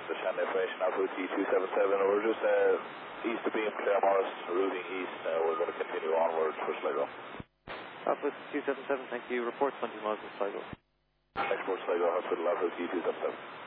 the channel information, Alpha T277. We're just east of Beam, Claremorris, routing east. We're going to continue onwards for Sligo. Alpha 277, thank you. Report 20 miles of Sligo. Export Sligo Hospital, Alpha T277.